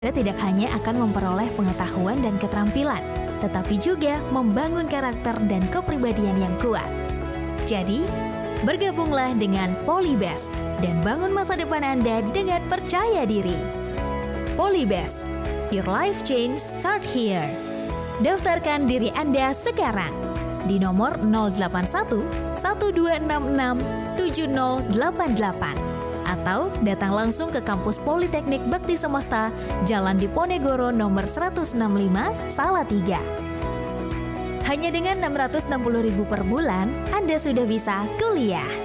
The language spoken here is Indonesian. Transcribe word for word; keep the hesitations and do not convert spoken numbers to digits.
tidak hanya akan memperoleh pengetahuan dan keterampilan, tetapi juga membangun karakter dan kepribadian yang kuat. Jadi, bergabunglah dengan Polybest dan bangun masa depan Anda dengan percaya diri. Polybest, your life change start here. Daftarkan diri Anda sekarang di nomor nol delapan satu, satu dua enam enam, tujuh nol delapan delapan atau datang langsung ke kampus Politeknik Bakti Semesta, Jalan Diponegoro nomor seratus enam puluh lima, Salatiga. Hanya dengan enam ratus enam puluh ribu per bulan, Anda sudah bisa kuliah.